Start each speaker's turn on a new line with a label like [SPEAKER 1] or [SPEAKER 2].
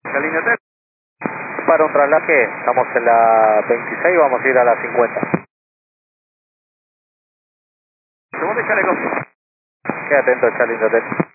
[SPEAKER 1] Charlie Hotel.
[SPEAKER 2] Para un traslaje, estamos en la 26, vamos a ir a la 50.
[SPEAKER 1] Segundo chaleco.
[SPEAKER 2] Queda atento, Charlie Hotel.